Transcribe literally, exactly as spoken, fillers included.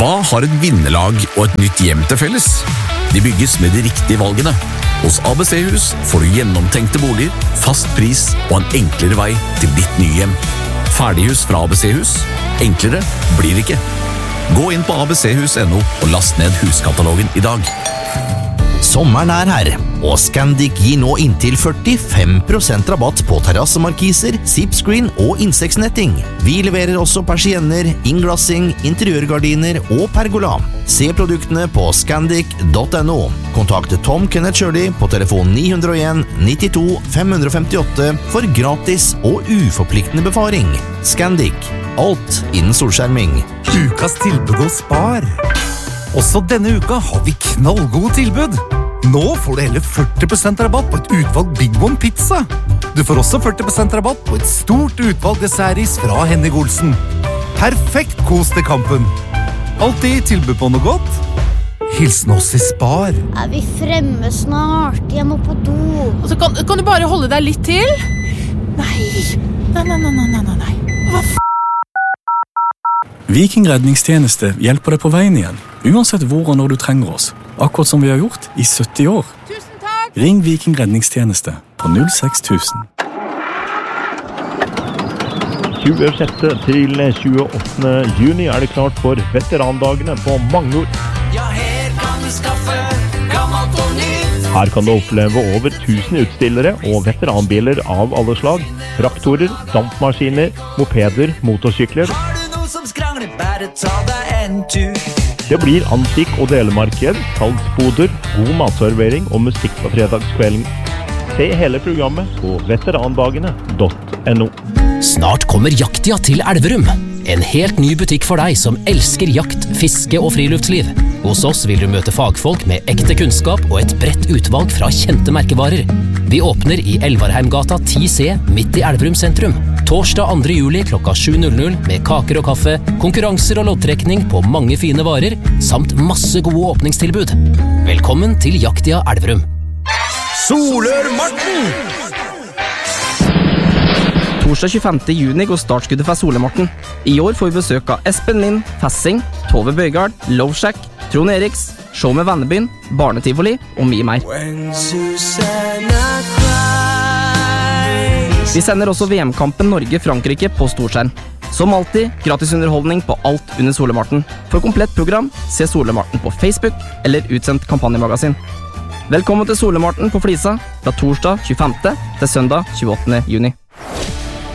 Hva har et vinnerlag og et nytt hjem til felles? De bygges med de riktige valgene. Hos A B C-hus får du gjennomtenkte boliger, fast pris og en enklere vei til ditt nye hjem. Ferdighus fra A B C-hus. Enklere blir det ikke. Gå inn på a b c hus punktum no og last ned huskatalogen i dag. Sommeren er her, og Scandic gir nå inntil førtifem prosent rabatt på terrassemarkiser, zipscreen og insektsnetting. Vi leverer også persienner, innglassing, interiørgardiner og pergola. Se produktene på scandic punktum no. Kontakt Tom Kenneth Shirley på telefon ni null en nittito fem femtiåtte for gratis og uforpliktende befaring. Scandic. Alt innen solskjerming. Ukas tilbud hos Spar. Også denne uka har vi knallgode tilbud. Nå får du hele førti prosent rabatt på et utvalg Big One pizza. Du får også førti prosent rabatt på et stort utvalg dessertis fra Henning Olsen. Perfekt kos til kampen. Alltid tilbud på noe godt. Hilsen oss i Spar. Er vi fremme snart? Jeg må på do. Altså, kan, kan du bare holde deg litt til? Nei, nei, nei, nei, nei, nei, nei. Hva f***? Viking redningstjeneste hjelper deg på veien igjen, uansett hvor og når du trenger oss. Akkurat som vi har gjort i sytti år. Tusen takk! Ring Viking redningstjeneste på null seks tusen. tjuesjette til tjueåttende juni er det klart for veterandagene på Magnor. Ja, her kan du skaffe gammelt og nytt. Her kan du oppleve over tusen utstillere og veteranbiler av alle slag. Traktorer, dampmaskiner, mopeder, motorsykler. Har du noe som skrangler, bare ta deg en tur. Det blir antikk- og delemarked, salgsboder, god matservering og musikk på fredagskvelden. Se hele programmet på veterandagene punktum no. Snart kommer Jaktia til Elverum. En helt ny butikk for deg som elsker jakt, fiske og friluftsliv. Hos oss vil du møte fagfolk med ekte kunnskap og et bredt utvalg fra kjente merkevarer. Vi åpner i Elvarheimgata ti C midt i Elverum sentrum. Torsdag andre juli klokka sju med kaker og kaffe, konkurranser og loddtrekning på mange fine varer, samt masse gode åpningstilbud. Velkommen til Jaktia Elverum. Solør-Marten! Torsdag tjuefemte juni går startskuddet for Solør-Marten. I år får vi besøk av Espen Lind, Fessing, Tove Bøygard, Loveshack, Trond Eriks, Show med Vennebyen, Barnetivoli og mye mer. Vi sender også V M-kampen Norge-Frankrike på storskjerm. Som alltid, gratis underholdning på alt under Solør-Marten. For komplett program, se Solør-Marten på Facebook eller utsendt kampanjemagasin. Velkommen til Solør-Marten på Flisa fra torsdag tjuefemte til søndag tjueåttende juni.